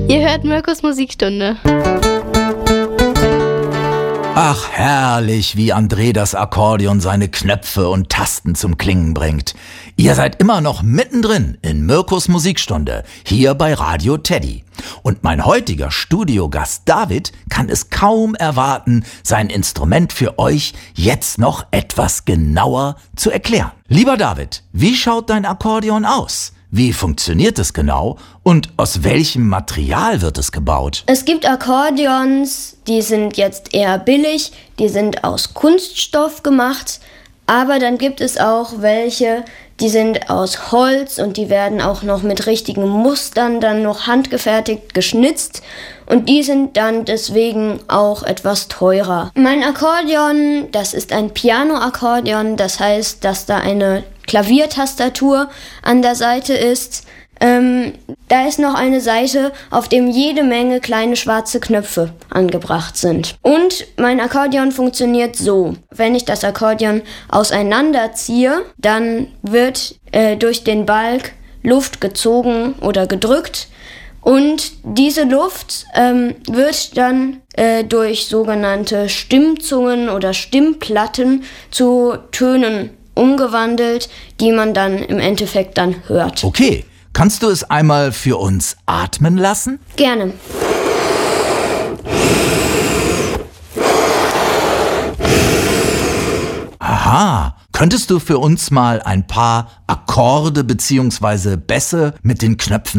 Ihr hört Mirkus Musikstunde. Ach, herrlich, wie André das Akkordeon seine Knöpfe und Tasten zum Klingen bringt. Ihr seid immer noch mittendrin in Mirkus Musikstunde, hier bei Radio Teddy. Und mein heutiger Studiogast David kann es kaum erwarten, sein Instrument für euch jetzt noch etwas genauer zu erklären. Lieber David, wie schaut dein Akkordeon aus? Wie funktioniert es genau und aus welchem Material wird es gebaut? Es gibt Akkordeons, die sind jetzt eher billig, die sind aus Kunststoff gemacht, aber dann gibt es auch welche, die sind aus Holz und die werden auch noch mit richtigen Mustern dann noch handgefertigt geschnitzt und die sind dann deswegen auch etwas teurer. Mein Akkordeon, das ist ein Piano-Akkordeon, das heißt, dass da eine Klaviertastatur an der Seite ist. Da ist noch eine Seite, auf dem jede Menge kleine schwarze Knöpfe angebracht sind. Und mein Akkordeon funktioniert so. Wenn ich das Akkordeon auseinanderziehe, dann wird durch den Balg Luft gezogen oder gedrückt. Und diese Luft wird dann durch sogenannte Stimmzungen oder Stimmplatten zu Tönen umgewandelt, die man dann im Endeffekt dann hört. Okay, kannst du es einmal für uns atmen lassen? Gerne. Aha, könntest du für uns mal ein paar Akkorde bzw. Bässe mit den Knöpfen